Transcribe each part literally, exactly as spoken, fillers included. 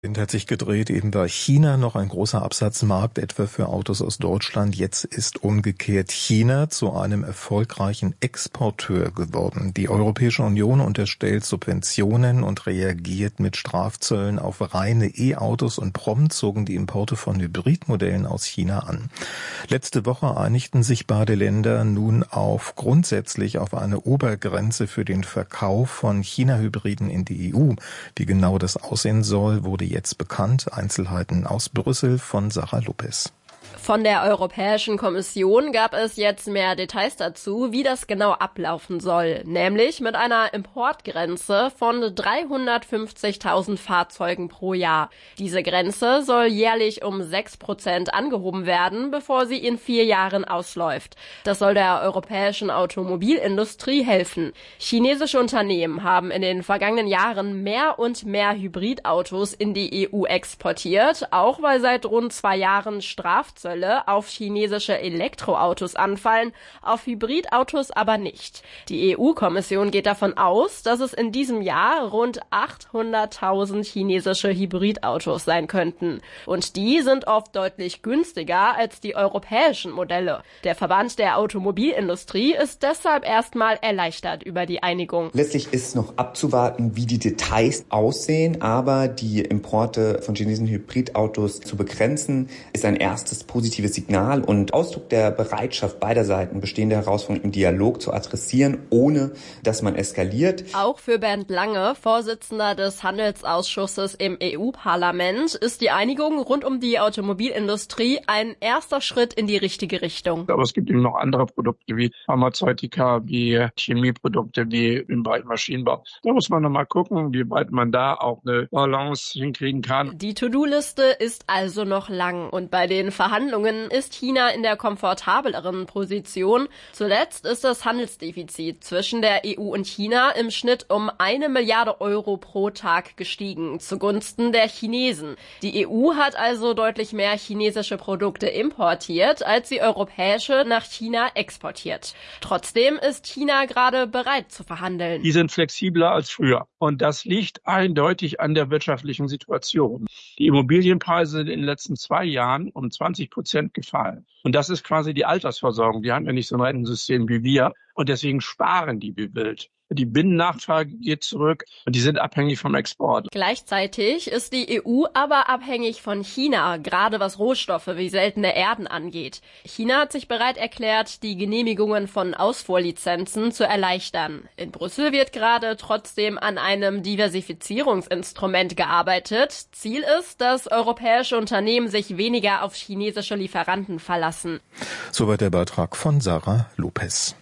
Wind hat sich gedreht, eben war China noch ein großer Absatzmarkt, etwa für Autos aus Deutschland. Jetzt ist umgekehrt China zu einem erfolgreichen Exporteur geworden. Die Europäische Union unterstellt Subventionen und reagiert mit Strafzöllen auf reine E-Autos und prompt zogen die Importe von Hybridmodellen aus China an. Letzte Woche einigten sich beide Länder nun auf grundsätzlich auf eine Obergrenze für den Verkauf von China-Hybriden in die E U. Wie genau das aussehen soll, wurde jetzt bekannt. Einzelheiten aus Brüssel von Sarah Lopez. Von der Europäischen Kommission gab es jetzt mehr Details dazu, wie das genau ablaufen soll. Nämlich mit einer Importgrenze von dreihundertfünfzigtausend Fahrzeugen pro Jahr. Diese Grenze soll jährlich um sechs Prozent angehoben werden, bevor sie in vier Jahren ausläuft. Das soll der europäischen Automobilindustrie helfen. Chinesische Unternehmen haben in den vergangenen Jahren mehr und mehr Hybridautos in die E U exportiert, auch weil seit rund zwei Jahren Strafzölle auf chinesische Elektroautos anfallen, auf Hybridautos aber nicht. Die E U-Kommission geht davon aus, dass es in diesem Jahr rund achthunderttausend chinesische Hybridautos sein könnten. Und die sind oft deutlich günstiger als die europäischen Modelle. Der Verband der Automobilindustrie ist deshalb erstmal erleichtert über die Einigung. Letztlich ist noch abzuwarten, wie die Details aussehen, aber die Importe von chinesischen Hybridautos zu begrenzen, ist ein erstes positives Signal und Ausdruck der Bereitschaft beider Seiten, bestehende Herausforderungen im Dialog zu adressieren, ohne dass man eskaliert. Auch für Bernd Lange, Vorsitzender des Handelsausschusses im E U-Parlament, ist die Einigung rund um die Automobilindustrie ein erster Schritt in die richtige Richtung. Aber es gibt eben noch andere Produkte wie Pharmazeutika, wie Chemieprodukte, wie im Bereich Maschinenbau. Da muss man noch mal gucken, wie weit man da auch eine Balance hinkriegen kann. Die To-Do-Liste ist also noch lang und bei den Verhandlungen ist China in der komfortableren Position. Zuletzt ist das Handelsdefizit zwischen der E U und China im Schnitt um eine Milliarde Euro pro Tag gestiegen, zugunsten der Chinesen. Die E U hat also deutlich mehr chinesische Produkte importiert, als sie europäische nach China exportiert. Trotzdem ist China gerade bereit zu verhandeln. Die sind flexibler als früher. Und das liegt eindeutig an der wirtschaftlichen Situation. Die Immobilienpreise sind in den letzten zwei Jahren um zwanzig Prozent gefallen. Und das ist quasi die Altersversorgung. Die haben ja nicht so ein Rentensystem wie wir. Und deswegen sparen die wie wild. Die Binnennachfrage geht zurück und die sind abhängig vom Export. Gleichzeitig ist die E U aber abhängig von China, gerade was Rohstoffe wie seltene Erden angeht. China hat sich bereit erklärt, die Genehmigungen von Ausfuhrlizenzen zu erleichtern. In Brüssel wird gerade trotzdem an einem Diversifizierungsinstrument gearbeitet. Ziel ist, dass europäische Unternehmen sich weniger auf chinesische Lieferanten verlassen. Soweit der Beitrag von Sarah Lopez.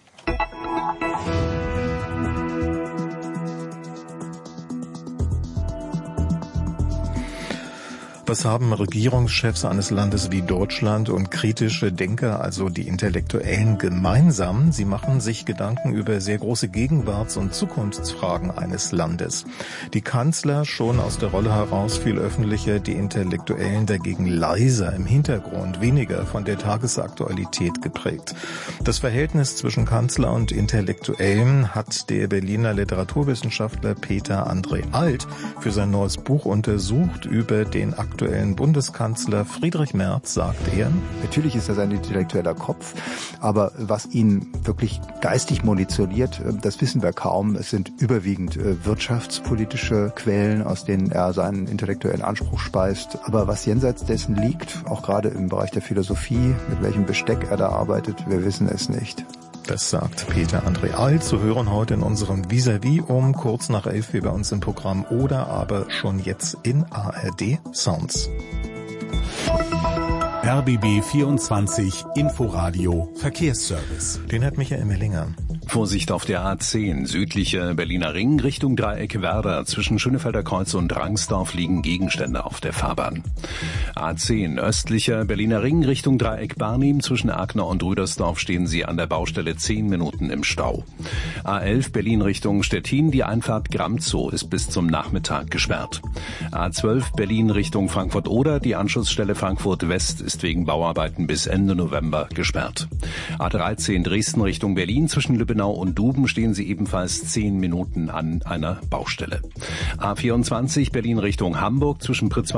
Was haben Regierungschefs eines Landes wie Deutschland und kritische Denker, also die Intellektuellen, gemeinsam? Sie machen sich Gedanken über sehr große Gegenwarts- und Zukunftsfragen eines Landes. Die Kanzler schon aus der Rolle heraus viel öffentlicher, die Intellektuellen dagegen leiser im Hintergrund, weniger von der Tagesaktualität geprägt. Das Verhältnis zwischen Kanzler und Intellektuellen hat der Berliner Literaturwissenschaftler Peter André Alt für sein neues Buch untersucht. Über den aktuellen Bundeskanzler Friedrich Merz sagt er: Natürlich ist das ein intellektueller Kopf, aber was ihn wirklich geistig munitioniert, das wissen wir kaum. Es sind überwiegend wirtschaftspolitische Quellen, aus denen er seinen intellektuellen Anspruch speist. Aber was jenseits dessen liegt, auch gerade im Bereich der Philosophie, mit welchem Besteck er da arbeitet, wir wissen es nicht. Das sagt Peter André Alt. Zu hören heute in unserem Vis-à-vis um kurz nach elf wie bei uns im Programm oder aber schon jetzt in A R D Sounds. R B B vierundzwanzig Inforadio Verkehrsservice. Den hat Michael Mellinger. Vorsicht auf der A zehn, südlicher Berliner Ring, Richtung Dreieck Werder. Zwischen Schönefelder Kreuz und Rangsdorf liegen Gegenstände auf der Fahrbahn. A zehn, östlicher Berliner Ring, Richtung Dreieck Barnim. Zwischen Agner und Rüdersdorf stehen Sie an der Baustelle zehn Minuten im Stau. A elf, Berlin Richtung Stettin, die Einfahrt Gramzow ist bis zum Nachmittag gesperrt. A zwölf, Berlin Richtung Frankfurt-Oder, die Anschlussstelle Frankfurt West ist wegen Bauarbeiten bis Ende November gesperrt. A dreizehn, Dresden Richtung Berlin, zwischen Lübbenau Lindenau und Duben stehen Sie ebenfalls zehn Minuten an einer Baustelle. A vierundzwanzig Berlin Richtung Hamburg zwischen Pritzwalk